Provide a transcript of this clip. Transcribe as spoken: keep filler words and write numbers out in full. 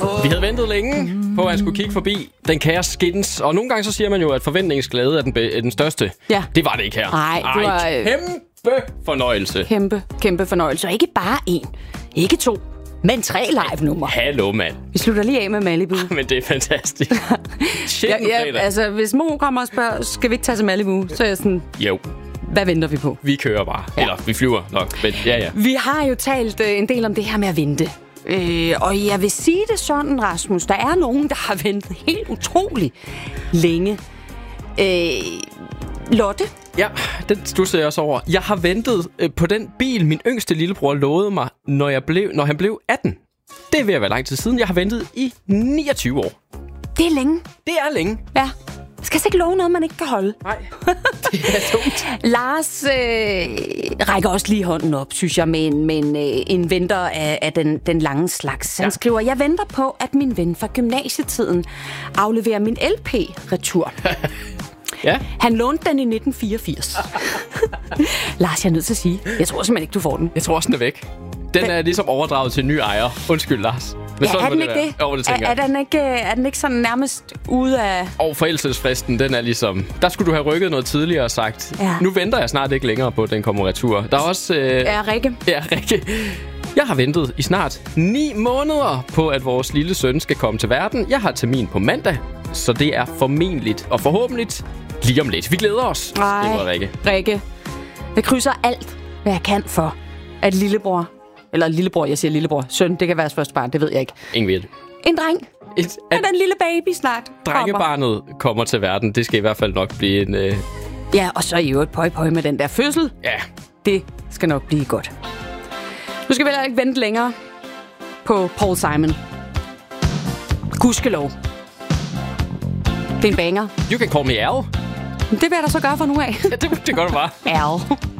Vi havde ventet længe på, at han skulle kigge forbi den kære Skins. Og nogle gange så siger man jo, at forventningsglæde er den, be- er den største. Ja. Det var det ikke her. Nej, det var... Ej, kæmpe fornøjelse. Kæmpe, kæmpe fornøjelse. Og ikke bare én, ikke to, men tre live-numre. Hallo, mand. Vi slutter lige af med Malibu. Men det er fantastisk. Shit, ja, ja, altså, hvis Mo kommer og spørger, skal vi ikke tage til Malibu? Så er jeg sådan... Jo. Hvad venter vi på? Vi kører bare. Ja. Eller, vi flyver nok. Men ja, ja. Vi har jo talt øh, en del om det her med at vente. Øh, og jeg vil sige det sådan, Rasmus. Der er nogen, der har ventet helt utroligt længe. Øh, Lotte? Ja, den stusser jeg også over. Jeg har ventet øh, på den bil, min yngste lillebror lovede mig, når, jeg blev, når han blev atten. Det er ved at være lang tid siden. Jeg har ventet i niogtyve år. Det er længe. Det er længe. Ja. Jeg skal altså ikke love noget, man ikke kan holde. Nej, det er dumt. Lars øh, rækker også lige hånden op, synes jeg, med en, med en, øh, en venter af, af den, den lange slags. Han ja. skriver, jeg venter på, at min ven fra gymnasietiden afleverer min L P-retur. Ja. Han lånte den i nitten fireogfirs. Lars, jeg er nødt til at sige, jeg tror simpelthen ikke, du får den. Jeg tror også, den er væk. Den er ligesom overdraget til en ny ejer. Undskyld, Lars. Men ja, er den ikke det? Jo, det tænker er, er, den ikke, er den ikke sådan nærmest ude af... Og forældelsesfristen, den er ligesom... Der skulle du have rykket noget tidligere og sagt, ja. Nu venter jeg snart ikke længere på, at den kommer retur. Der er også... Øh... Ja, Rikke. Ja, Rikke. Jeg har ventet i snart ni måneder på, at vores lille søn skal komme til verden. Jeg har termin på mandag, så det er formentligt og forhåbentlig lige om lidt. Vi glæder os. Nej, det var Rikke. Rikke. Jeg krydser alt, hvad jeg kan for, at lillebror... Eller lillebror, jeg siger lillebror. Søn, det kan være første barn, det ved jeg ikke. Ingen ved det. En dreng. Et, at den lille baby snart drengebarnet kommer. kommer til verden. Det skal i hvert fald nok blive en... Øh... Ja, og så i øvrigt pøj pøj med den der fødsel. Ja. Det skal nok blive godt. Nu skal vi heller ikke vente længere på Paul Simon. Gudskelov. Det er en banger. You can call me Al. Det vil jeg da så gøre fra nu af. Ja, det, det gør du bare. Al.